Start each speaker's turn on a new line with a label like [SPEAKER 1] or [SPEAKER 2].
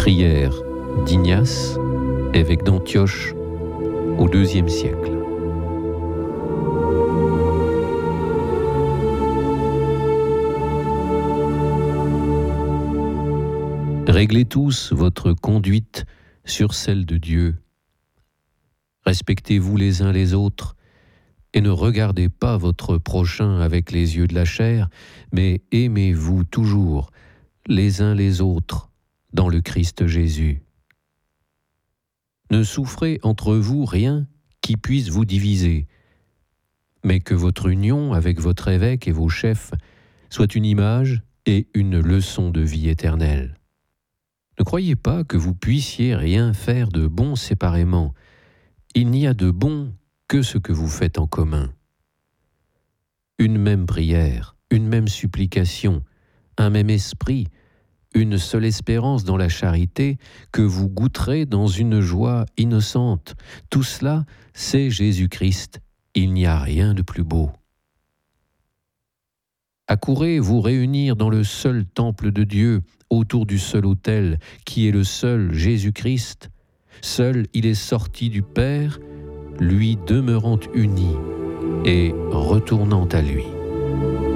[SPEAKER 1] Prière d'Ignace, évêque d'Antioche au IIe siècle. Réglez tous votre conduite sur celle de Dieu. Respectez-vous les uns les autres et ne regardez pas votre prochain avec les yeux de la chair, mais aimez-vous toujours les uns les autres dans le Christ Jésus. Ne souffrez entre vous rien qui puisse vous diviser, mais que votre union avec votre évêque et vos chefs soit une image et une leçon de vie éternelle. Ne croyez pas que vous puissiez rien faire de bon séparément. Il n'y a de bon que ce que vous faites en commun. Une même prière, une même supplication, un même esprit, une seule espérance dans la charité que vous goûterez dans une joie innocente. Tout cela, c'est Jésus-Christ. Il n'y a rien de plus beau. Accourez vous réunir dans le seul temple de Dieu, autour du seul autel, qui est le seul Jésus-Christ. Seul il est sorti du Père, lui demeurant uni et retournant à lui.